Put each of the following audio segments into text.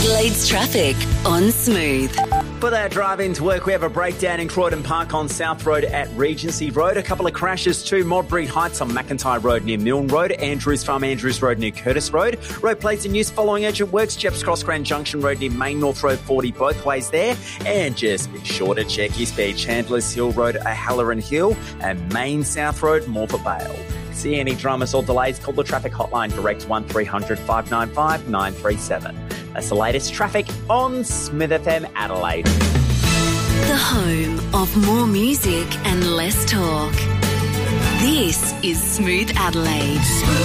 Adelaide's traffic on Smooth. For that drive into work, we have a breakdown in Croydon Park on South Road at Regency Road. A couple of crashes too. Modbury Heights on McIntyre Road near Milne Road. Andrews Farm Andrews Road near Curtis Road. Road plates in use following urgent works. Jepps Cross Grand Junction Road near Main North Road 40 both ways there. And just be sure to check your speed. Chandler's Hill Road, Halloran Hill and Main South Road, Morpeth Vale. See any dramas or delays, call the traffic hotline direct 1300 595 937. That's the latest traffic on Smith FM Adelaide. The home of more music and less talk. This is Smooth Adelaide.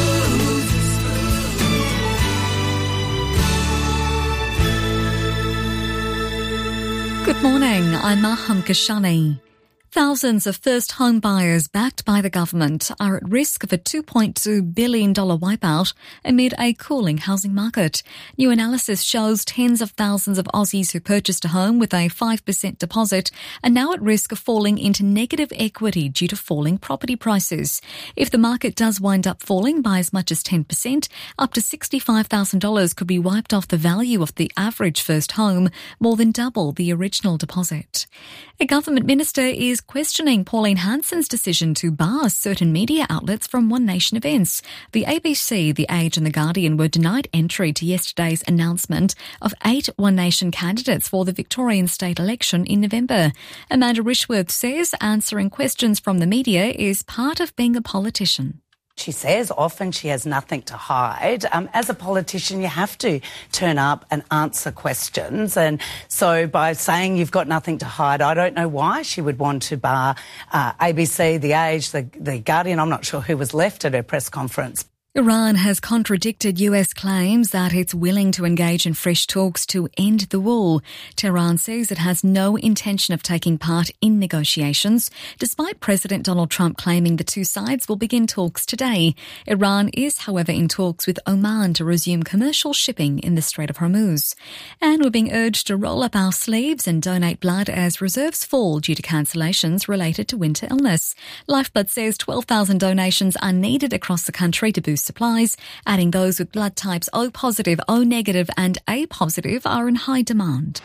Good morning, I'm Maham Kashani. Thousands of first home buyers backed by the government are at risk of a $2.2 billion wipeout amid a cooling housing market. New analysis shows tens of thousands of Aussies who purchased a home with a 5% deposit are now at risk of falling into negative equity due to falling property prices. If the market does wind up falling by as much as 10%, up to $65,000 could be wiped off the value of the average first home, more than double the original deposit. A government minister is questioning Pauline Hanson's decision to bar certain media outlets from One Nation events. The ABC, The Age and The Guardian were denied entry to yesterday's announcement of 8 One Nation candidates for the Victorian state election in November. Amanda Rishworth says answering questions from the media is part of being a politician. She says often she has nothing to hide. As a politician, you have to turn up and answer questions. And so by saying you've got nothing to hide, I don't know why she would want to bar ABC, The Age, The Guardian. I'm not sure who was left at her press conference. Iran has contradicted US claims that it's willing to engage in fresh talks to end the war. Tehran says it has no intention of taking part in negotiations, despite President Donald Trump claiming the two sides will begin talks today. Iran is, however, in talks with Oman to resume commercial shipping in the Strait of Hormuz. And we're being urged to roll up our sleeves and donate blood as reserves fall due to cancellations related to winter illness. Lifeblood says 12,000 donations are needed across the country to boost supplies, adding those with blood types O positive, O negative and A positive are in high demand.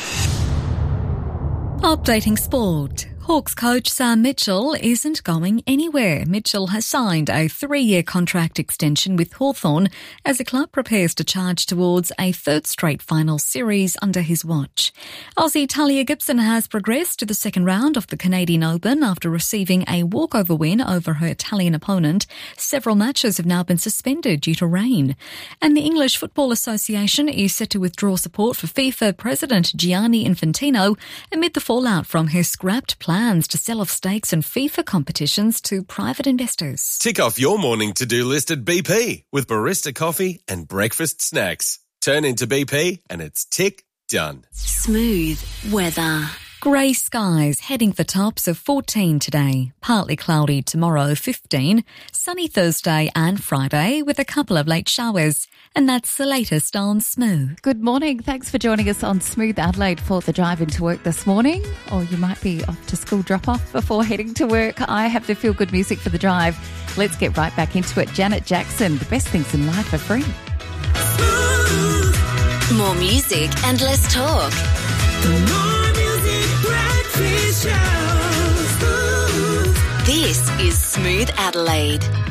Updating sport. Hawks coach Sam Mitchell isn't going anywhere. Mitchell has signed a 3-year contract extension with Hawthorn as the club prepares to charge towards a third straight final series under his watch. Aussie Talia Gibson has progressed to the second round of the Canadian Open after receiving a walkover win over her Italian opponent. Several matches have now been suspended due to rain. And the English Football Association is set to withdraw support for FIFA President Gianni Infantino amid the fallout from his scrapped plans to sell off stakes in FIFA competitions to private investors. Tick off your morning to-do list at BP with barista coffee and breakfast snacks. Turn into BP and it's tick done. Smooth weather. Grey skies heading for tops of 14 today. Partly cloudy tomorrow, 15. Sunny Thursday and Friday with a couple of late showers. And that's the latest on Smooth. Good morning. Thanks for joining us on Smooth Adelaide for the drive into work this morning. Or you might be off to school drop-off before heading to work. I have the feel-good music for the drive. Let's get right back into it. Janet Jackson, the best things in life are free. More music and less talk. More music, breakfast show. This is Smooth Adelaide.